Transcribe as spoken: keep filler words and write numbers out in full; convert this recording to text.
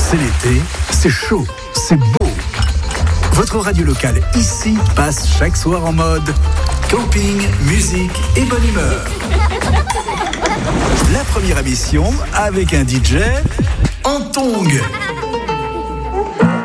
C'est l'été, c'est chaud, c'est beau. Votre radio locale ici passe chaque soir en mode camping, musique et bonne humeur. La première émission avec un D J en tongs.